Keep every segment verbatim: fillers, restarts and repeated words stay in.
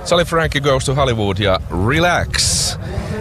Sally Frankie Goes to Hollywood ja Relax.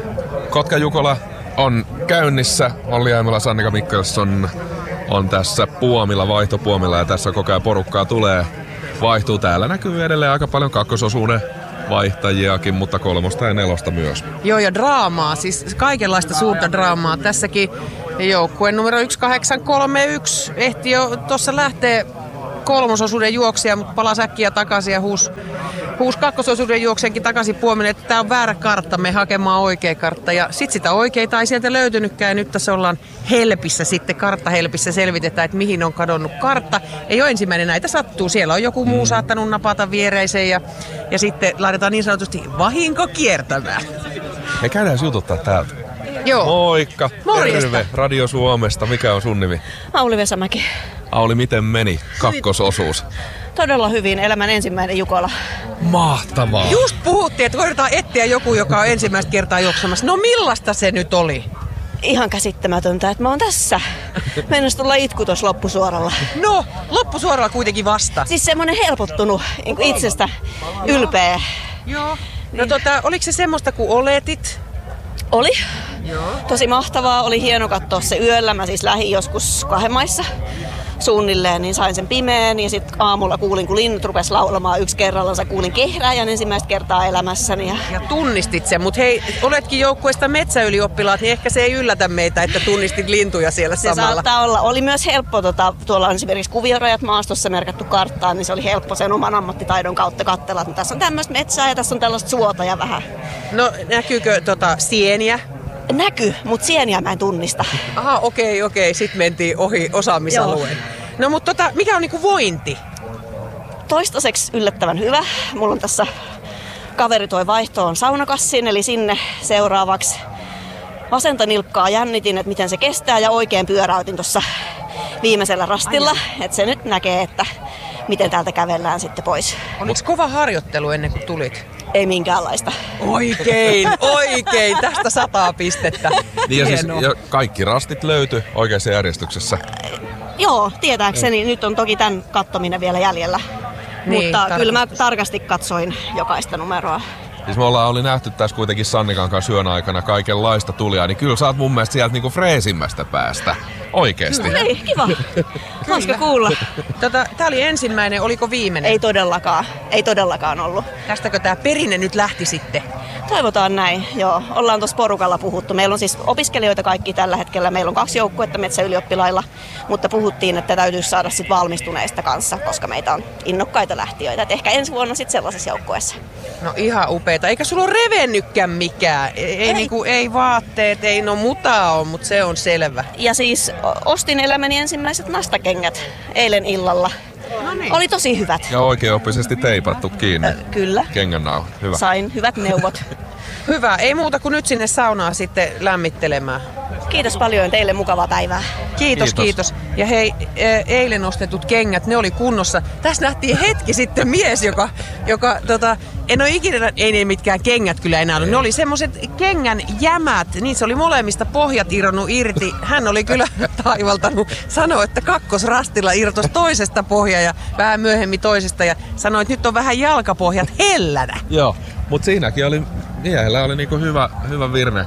Kotka Jukola on käynnissä. Olli Aimola, Sannika Mikkelsson on tässä puomilla, vaihtopuomilla ja tässä koko ajan porukkaa tulee. Vaihtuu. Täällä näkyy edelleen aika paljon kakkososuuden vaihtajiakin, mutta kolmosta ja nelosta myös. Joo, ja draamaa, siis kaikenlaista suurta draamaa. Tässäkin joukkue numero yksi kahdeksan kolme yksi ehti jo tuossa lähtee kolmososuuden juoksia, mutta palasi äkkiä takaisin ja huusi, huusi kakkososuuden juoksenkin takaisin puomille, että tämä on väärä kartta, me hakemaan oikea kartta. Ja sitten sitä oikeita ei sieltä löytynytkään, ja nyt tässä ollaan helpissä sitten, karttahelpissä selvitetään, että mihin on kadonnut kartta. Ei ole ensimmäinen, näitä sattuu, siellä on joku muu saattanut napata viereiseen ja, ja sitten laitetaan niin sanotusti vahinko kiertämään. Me käydään jututtaa täältä. Joo. Moikka! Morjesta. Terve Radio Suomesta. Mikä on sun nimi? Auli Vesamäki. Auli, miten meni kakkososuus? Todella hyvin, elämän ensimmäinen Jukola. Mahtavaa! Just puhuttiin, että voidaan etsiä joku, joka on ensimmäistä kertaa juoksemassa. No millaista se nyt oli? Ihan käsittämätöntä, että mä oon tässä. Meinas tulla itku tuossa loppusuoralla. No, loppusuoralla kuitenkin vasta. Siis semmonen helpottunut, niin itsestä ylpeä. Joo. No tota, oliko se semmoista kuin oletit? Oli. Joo. Tosi mahtavaa, oli hieno katsoa se yöllä. Mä siis lähdin joskus kahden maissa suunnilleen, niin sain sen pimeän. Ja sitten aamulla kuulin, kun linnut rupesi laulamaan yksi kerrallansa. Kuulin kehrääjän ensimmäistä kertaa elämässäni. Ja, ja tunnistit sen, mutta hei, oletkin joukkueesta metsäylioppilaat, niin ehkä se ei yllätä meitä, että tunnistit lintuja siellä se samalla. Se saattaa olla. Oli myös helppo, tota, tuolla on esimerkiksi kuviorajat maastossa merkattu karttaan, niin se oli helppo sen oman ammattitaidon kautta katsella, että tässä on tämmöistä metsää ja tässä on tällaista suota ja vähän. No näkyykö tota, sieniä? Näkyy, mutta sieniä mä en tunnista. Aha, okei, okei. Sitten mentiin ohi osaamisalueen. No mutta tota, mikä on niinku vointi? Toistaiseksi yllättävän hyvä. Mulla on tässä kaveri toi vaihtoon saunakassiin, eli sinne seuraavaksi. Vasenta nilkkaa jännitin, että miten se kestää, ja oikein pyöräytin tuossa viimeisellä rastilla. Että se nyt näkee, että miten täältä kävellään sitten pois. Oliko kova harjoittelu ennen kuin tulit? Ei minkäänlaista. Oikein, oikein. Tästä sataa pistettä. Niin ja, siis, ja kaikki rastit löytyi oikeassa järjestyksessä. Joo, tietääkseni. Nyt on toki tämän kattominen vielä jäljellä. Niin, mutta kyllä mä tarkasti katsoin jokaista numeroa. Siis me ollaan oli nähty tässä kuitenkin Sannikan kanssa yön aikana kaikenlaista tulia, niin kyllä sä oot mun mielestä sieltä niinku freesimmästä päästä. Oikeesti. No niin, kiva. Hauska kuulla. Tota, tää oli ensimmäinen, oliko viimeinen? Ei todellakaan. Ei todellakaan ollut. Tästäkö tää perinne nyt lähti sitten? Toivotaan näin, joo. Ollaan tuossa porukalla puhuttu. Meillä on siis opiskelijoita kaikki tällä hetkellä. Meillä on kaksi joukkuetta metsäylioppilailla, mutta puhuttiin, että täytyisi saada sit valmistuneista kanssa, koska meitä on innokkaita lähtiöitä. Et ehkä ensi vuonna sitten sellaisessa joukkueessa. No ihan upeeta. Eikä sulla ole revennytkään mikään. Ei, ei, niinku, ei vaatteet, ei no mutaa on, mutta se on selvä. Ja siis ostin elämäni ensimmäiset nastakengät eilen illalla. No niin. Oli tosi hyvät. Ja oikeaoppisesti teipattu kiinni. Äh, kyllä. Kengännauha. Hyvä. Sain hyvät neuvot. Hyvä. Ei muuta kuin nyt sinne saunaan sitten lämmittelemään. Kiitos paljon, teille mukavaa päivää. Kiitos, kiitos. kiitos. Ja hei, eilen ostetut kengät, ne oli kunnossa. Tässä nähtiin hetki sitten mies, joka, joka tota, en ole ikinä, ei ne mitkään kengät kyllä enää ollut. Ne oli semmoiset kengän jämät, niin se oli molemmista pohjat irronnut irti. Hän oli kyllä taivaltanut, sanoi, että kakkosrastilla irtosi toisesta pohja ja vähän myöhemmin toisesta. Ja sanoi, että nyt on vähän jalkapohjat hellänä. Joo, mutta siinäkin oli, miehellä oli niinku hyvä, hyvä virne.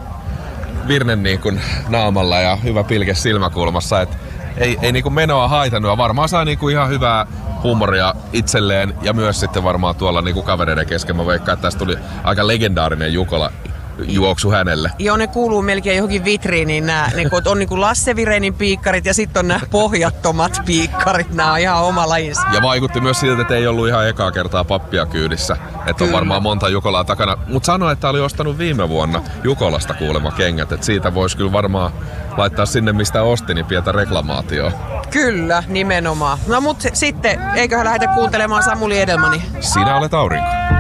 Virne niin kuin naamalla ja hyvä pilke silmäkulmassa, et ei, ei niin kuin menoa haitannut ja varmaan sai niin kuin ihan hyvää huumoria itselleen ja myös sitten varmaan tuolla niin kuin kavereiden kesken. Mä veikkaan, että tästä tuli aika legendaarinen Jukola juoksu hänelle. Joo, ne kuuluu melkein johonkin vitriiniin. Nää, ne on niin kuin Lasse Virenin piikkarit ja sitten on nämä pohjattomat piikkarit. Nämä on ihan oma lajinsa. Ja vaikutti myös siltä, että ei ollut ihan ekaa kertaa pappia kyydissä. Että on varmaan monta Jukolaa takana. Mutta sanoi, että oli ostanut viime vuonna Jukolasta kuulemma kengät. Että siitä voisi kyllä varmaan laittaa sinne, mistä osti, niin pientä reklamaatioa. Kyllä, nimenomaan. No mut sitten, eiköhän lähdetä kuuntelemaan Samuli Edelmania. Sinä olet aurinko.